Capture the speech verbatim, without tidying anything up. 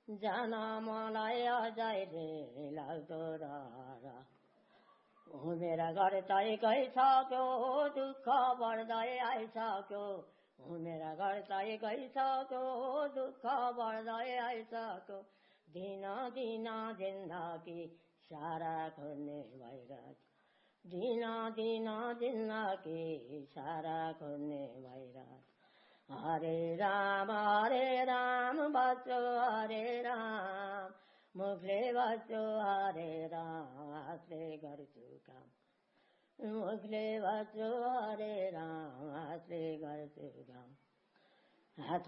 जान मलाई अझै रे लाग्दो र उमेर घट्दै गइसक्यो दुःख बढ्दै आइसक्यो उमेर घट्दै गइसक्यो दुःख बढ्दै आइसक्यो दिन दिन जिन्दगी सारा खोज्ने भइरहेछ दिन दिन जिन्दगी सारा खोज्ने भइरहेछ हरे राम हरे राम बच्चो हरे राम मुखले बच्चो हरे राम हातले गर्छु काम मुखले बच्चो हरे राम हातले गर्छु काम हात